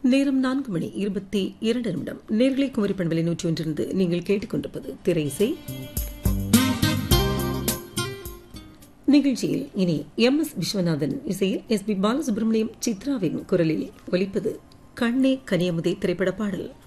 நேரம் 4:22 நேர்களை குமரி பண்பலை 101 நீங்கள் கேட்டுக்கொண்டிருப்பது திரை இசை. நிகழ்ச்சியில் இனி MS விஸ்வநாதன் இசையில் SB பாலசுப்ரமணியம் சித்ராவின் குரலில் ஒலிப்பது கண்ணே கனியமுதே திரைப்பட பாடல்.